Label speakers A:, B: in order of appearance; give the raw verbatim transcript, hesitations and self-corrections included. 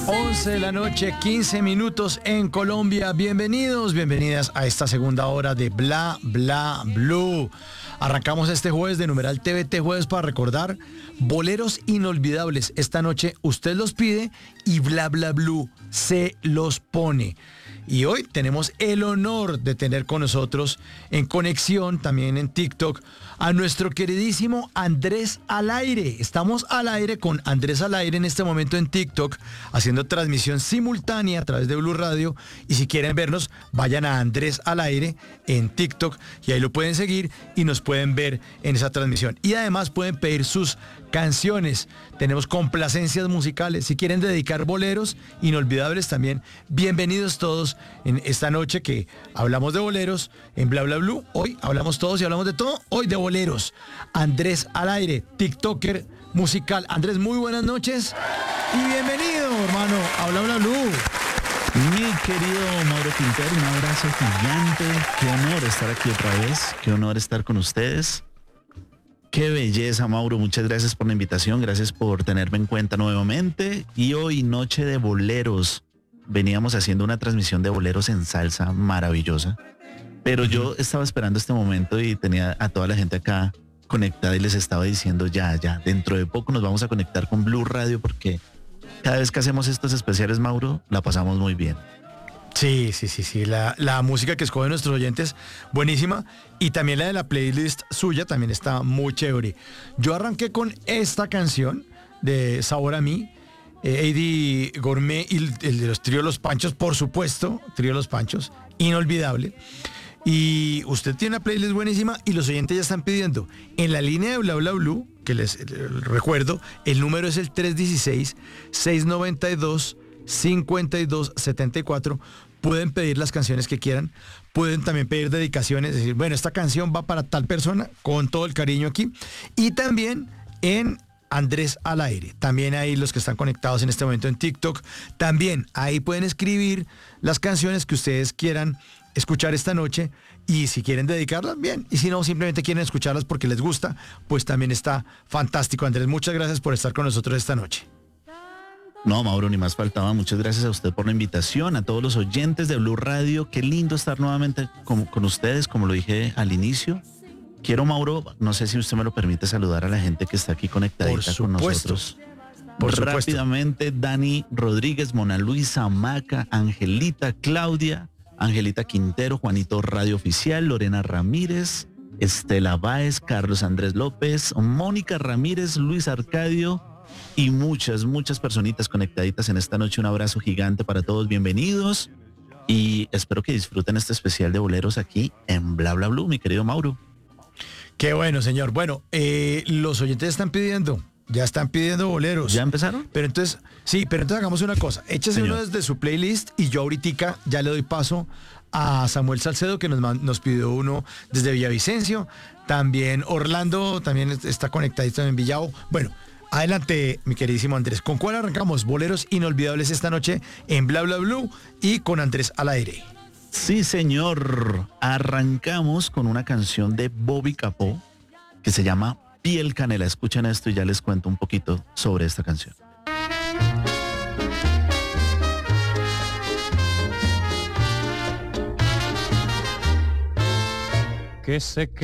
A: once de la noche, quince minutos en Colombia. Bienvenidos, bienvenidas a esta segunda hora de Bla Bla Blue. Arrancamos este jueves de numeral T V T Jueves para recordar boleros inolvidables. Esta noche usted los pide y Bla Bla Blue se los pone. Y hoy tenemos el honor de tener con nosotros en conexión, también en TikTok, a nuestro queridísimo Andrés al Aire. Estamos al aire con Andrés al Aire en este momento en TikTok, haciendo transmisión simultánea a través de Blue Radio. Y si quieren vernos, vayan a Andrés al Aire en TikTok y ahí lo pueden seguir y nos pueden ver en esa transmisión. Y además pueden pedir sus canciones. Tenemos complacencias musicales. Si quieren dedicar boleros inolvidables también, bienvenidos todos en esta noche que hablamos de boleros en Bla Bla Blue. Hoy hablamos todos y hablamos de todo. Hoy de boleros. Andrés al Aire, TikToker musical. Andrés, muy buenas noches y bienvenido, hermano, a Bla Bla Blue.
B: Mi querido Mauro Quintero, un abrazo gigante. Qué honor estar aquí otra vez. Qué honor estar con ustedes. Qué belleza, Mauro. Muchas gracias por la invitación. Gracias por tenerme en cuenta nuevamente. Y hoy, noche de boleros. Veníamos haciendo una transmisión de boleros en salsa maravillosa. Pero yo estaba esperando este momento y tenía a toda la gente acá conectada y les estaba diciendo ya, ya, dentro de poco nos vamos a conectar con Blue Radio porque cada vez que hacemos estos especiales, Mauro, la pasamos muy bien.
A: Sí, sí, sí, sí. La, la música que escogen nuestros oyentes, buenísima. Y también la de la playlist suya también está muy chévere. Yo arranqué con esta canción de Sabor a Mí, eh, Eddie Gourmet y el, el de los Trío Los Panchos, por supuesto, Trío Los Panchos, inolvidable. Y usted tiene una playlist buenísima y los oyentes ya están pidiendo. En la línea de Bla Bla Blue, que les eh, recuerdo, el número es el tres uno seis, seis nueve dos, cinco dos siete cuatro. Pueden pedir las canciones que quieran. Pueden también pedir dedicaciones. Es decir, bueno, esta canción va para tal persona, con todo el cariño aquí. Y también en Andrés al Aire. También ahí los que están conectados en este momento en TikTok. También ahí pueden escribir las canciones que ustedes quieran escuchar esta noche, y si quieren dedicarlas, bien, y si no, simplemente quieren escucharlas porque les gusta, pues también está fantástico. Andrés, muchas gracias por estar con nosotros esta noche.
B: No, Mauro, ni más faltaba. Muchas gracias a usted por la invitación, a todos los oyentes de Blue Radio. Qué lindo estar nuevamente con, con ustedes, como lo dije al inicio. Quiero, Mauro, no sé si usted me lo permite, saludar a la gente que está aquí conectadita con nosotros.
A: Por supuesto.
B: Rápidamente, Dani Rodríguez, Mona Luisa, Maca, Angelita, Claudia, Angelita Quintero, Juanito Radio Oficial, Lorena Ramírez, Estela Báez, Carlos Andrés López, Mónica Ramírez, Luis Arcadio y muchas, muchas personitas conectaditas en esta noche. Un abrazo gigante para todos, bienvenidos y espero que disfruten este especial de boleros aquí en Bla Bla Blue, mi querido Mauro.
A: Qué bueno, señor. Bueno, eh, los oyentes están pidiendo. Ya están pidiendo boleros.
B: ¿Ya empezaron?
A: Pero entonces, sí, pero entonces hagamos una cosa. Échese
B: Señor.
A: uno desde su playlist y yo ahorita ya le doy paso a Samuel Salcedo, que nos, man- nos pidió uno desde Villavicencio. También Orlando, también está conectadito en Villao. Bueno, adelante, mi queridísimo Andrés. ¿Con cuál arrancamos? Boleros inolvidables esta noche en Bla Bla Blue y con Andrés al Aire.
B: Sí, señor. Arrancamos con una canción de Bobby Capó que se llama Piel Canela. Escuchen esto y ya les cuento un poquito sobre esta canción.
C: Que se